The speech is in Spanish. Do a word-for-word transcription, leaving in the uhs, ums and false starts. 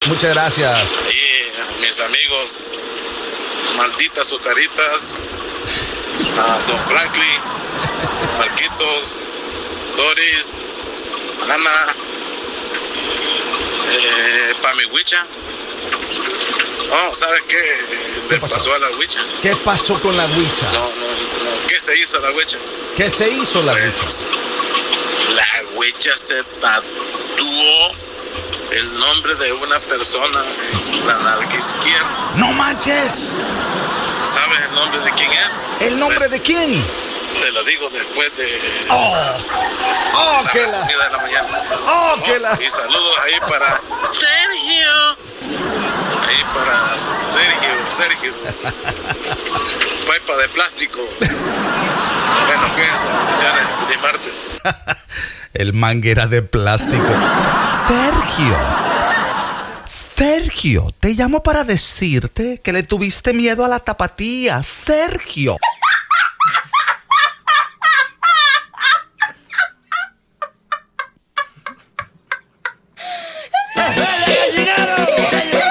Muchas gracias. Y mis amigos, malditas azucaritas, a Don Franklin, Marquitos, Doris, Ana, eh, pa' mi huicha. Oh, ¿sabes qué? ¿Qué Le pasó? pasó a la huicha. ¿Qué pasó con la huicha? No, no, no. ¿Qué se hizo a la huicha? ¿Qué se hizo la huicha? Pues, la huicha se tatuó el nombre de una persona en la nalga izquierda. ¡No manches! ¿Sabes el nombre de quién es? ¿El nombre de quién? Te lo digo después de ¡Oh! ¡Oh, la que la! resumida de la mañana. ¡Oh, que la! Y saludos ahí para Sergio. Ahí para Sergio, Sergio. Pipa de plástico. Bueno, cuídense. Bendiciones. Feliz martes. El manguera de plástico. Sergio. Sergio, te llamo para decirte que le tuviste miedo a la tapatía. Sergio.